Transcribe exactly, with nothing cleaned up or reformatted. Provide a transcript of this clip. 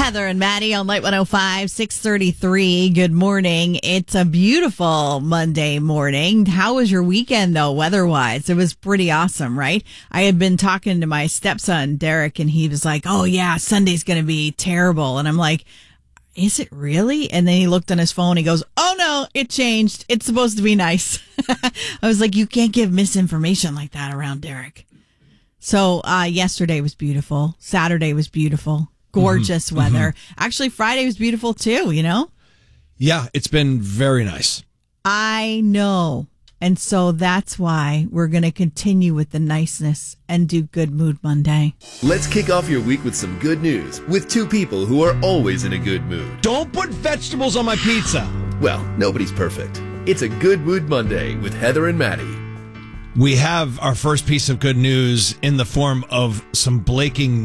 Heather and Maddie on Light one oh five, six thirty-three. Good morning. It's a beautiful Monday morning. How was your weekend, though, weather-wise? It was pretty awesome, right? I had been talking to my stepson, Derek, and he was like, oh, yeah, Sunday's going to be terrible. And I'm like, is it really? And then he looked on his phone. He goes, oh, no, it changed. It's supposed to be nice. I was like, you can't give misinformation like that around Derek. So uh, yesterday was beautiful. Saturday was beautiful. Gorgeous mm-hmm. weather. Mm-hmm. Actually, Friday was beautiful, too, you know? Yeah, it's been very nice. I know. And so that's why we're going to continue with the niceness and do Good Mood Monday. Let's kick off your week with some good news with two people who are always in a good mood. Don't put vegetables on my pizza. Well, nobody's perfect. It's a Good Mood Monday with Heather and Maddie. We have our first piece of good news in the form of some Blaking